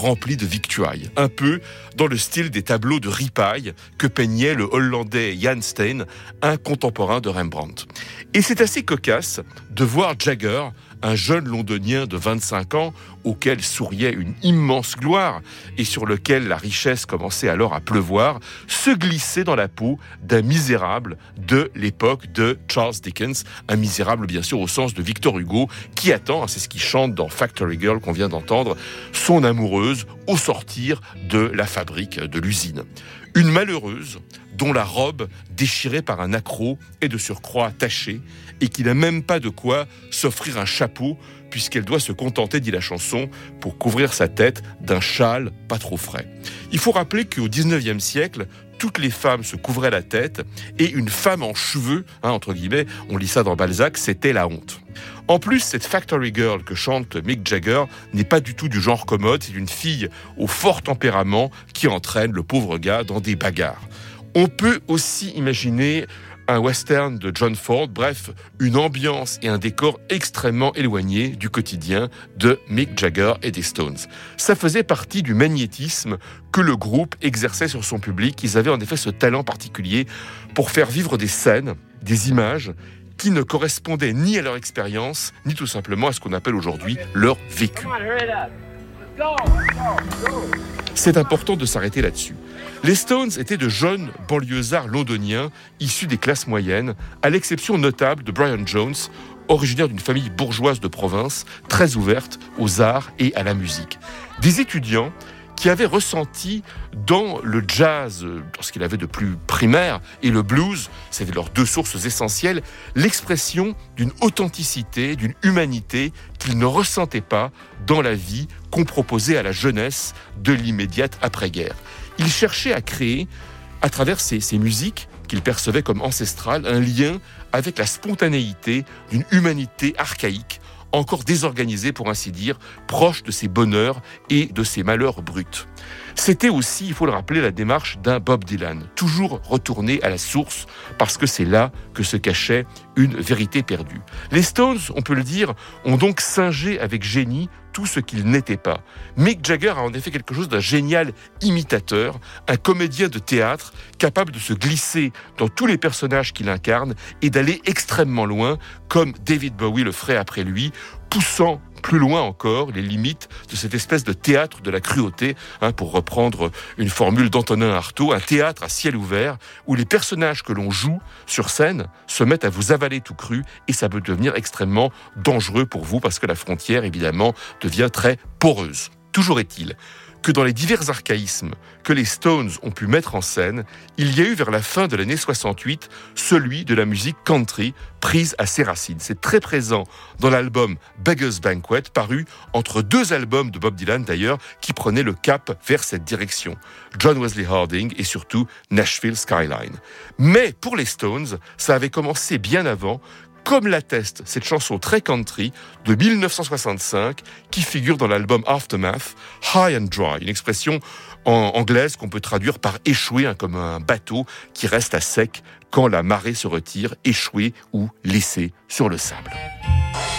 remplie de victuailles, un peu dans le style des tableaux de ripaille que peignait le Hollandais Jan Steen, un contemporain de Rembrandt. Et c'est assez cocasse de voir Jagger, un jeune londonien de 25 ans auquel souriait une immense gloire et sur lequel la richesse commençait alors à pleuvoir, se glisser dans la peau d'un misérable de l'époque de Charles Dickens, un misérable bien sûr au sens de Victor Hugo, qui attend, c'est ce qu'il chante dans Factory Girl qu'on vient d'entendre, son amoureuse au sortir de la fabrique, de l'usine. Une malheureuse dont la robe, déchirée par un accroc, est de surcroît tachée et qui n'a même pas de quoi s'offrir un chapeau puisqu'elle doit se contenter, dit la chanson, pour couvrir sa tête d'un châle pas trop frais. Il faut rappeler qu'au 19e siècle, toutes les femmes se couvraient la tête et une femme en cheveux, entre guillemets, on lit ça dans Balzac, c'était la honte. En plus, cette Factory Girl que chante Mick Jagger n'est pas du tout du genre commode, c'est une fille au fort tempérament qui entraîne le pauvre gars dans des bagarres. On peut aussi imaginer un western de John Ford, bref, une ambiance et un décor extrêmement éloignés du quotidien de Mick Jagger et des Stones. Ça faisait partie du magnétisme que le groupe exerçait sur son public. Ils avaient en effet ce talent particulier pour faire vivre des scènes, des images qui ne correspondaient ni à leur expérience, ni tout simplement à ce qu'on appelle aujourd'hui leur vécu. C'est important de s'arrêter là-dessus. Les Stones étaient de jeunes banlieusards londoniens issus des classes moyennes, à l'exception notable de Brian Jones, originaire d'une famille bourgeoise de province, très ouverte aux arts et à la musique. Des étudiants qui avaient ressenti dans le jazz, dans ce qu'il avait de plus primaire, et le blues, c'était leurs deux sources essentielles, l'expression d'une authenticité, d'une humanité qu'ils ne ressentaient pas dans la vie qu'on proposait à la jeunesse de l'immédiate après-guerre. Ils cherchaient à créer, à travers ces musiques qu'ils percevaient comme ancestrales, un lien avec la spontanéité d'une humanité archaïque, encore désorganisée pour ainsi dire, proche de ses bonheurs et de ses malheurs bruts. C'était aussi, il faut le rappeler, la démarche d'un Bob Dylan, toujours retourné à la source, parce que c'est là que se cachait une vérité perdue. Les Stones, on peut le dire, ont donc singé avec génie tout ce qu'ils n'étaient pas. Mick Jagger a en effet quelque chose d'un génial imitateur, un comédien de théâtre capable de se glisser dans tous les personnages qu'il incarne et d'aller extrêmement loin, comme David Bowie le ferait après lui, poussant plus loin encore les limites de cette espèce de théâtre de la cruauté, pour reprendre une formule d'Antonin Artaud, un théâtre à ciel ouvert où les personnages que l'on joue sur scène se mettent à vous avaler tout cru et ça peut devenir extrêmement dangereux pour vous parce que la frontière, évidemment, devient très poreuse. Toujours est-il que dans les divers archaïsmes que les Stones ont pu mettre en scène, il y a eu vers la fin de l'année 68 celui de la musique country prise à ses racines. C'est très présent dans l'album Beggar's Banquet, paru entre deux albums de Bob Dylan d'ailleurs, qui prenaient le cap vers cette direction. John Wesley Harding et surtout Nashville Skyline. Mais pour les Stones, ça avait commencé bien avant, comme l'atteste cette chanson très country de 1965 qui figure dans l'album Aftermath, High and Dry, une expression en anglaise qu'on peut traduire par échouer, comme un bateau qui reste à sec quand la marée se retire, échoué ou laissé sur le sable.